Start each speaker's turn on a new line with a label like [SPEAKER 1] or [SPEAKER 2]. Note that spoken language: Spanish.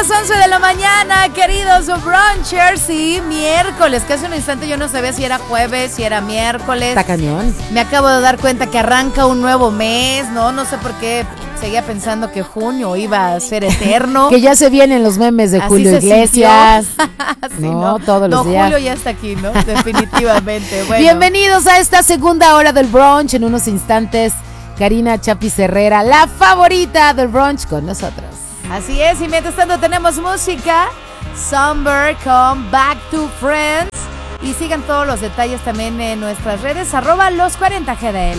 [SPEAKER 1] 11 de la mañana, queridos brunchers, y miércoles, que hace un instante yo no sabía si era jueves, si era miércoles.
[SPEAKER 2] Está cañón.
[SPEAKER 1] Me acabo de dar cuenta que arranca un nuevo mes, no sé por qué seguía pensando que junio iba a ser eterno.
[SPEAKER 2] Que ya se vienen los memes de
[SPEAKER 1] Así
[SPEAKER 2] Julio Iglesias.
[SPEAKER 1] Sí,
[SPEAKER 2] no, todos los días.
[SPEAKER 1] Julio ya está aquí, ¿no? Definitivamente. Bueno.
[SPEAKER 2] Bienvenidos a esta segunda hora del brunch. En unos instantes, Karina Chapis Herrera, la favorita del brunch, con nosotros.
[SPEAKER 1] Así es, y mientras tanto tenemos música. Somber con Back to Friends. Y sigan todos los detalles también en nuestras redes, @los40GDL.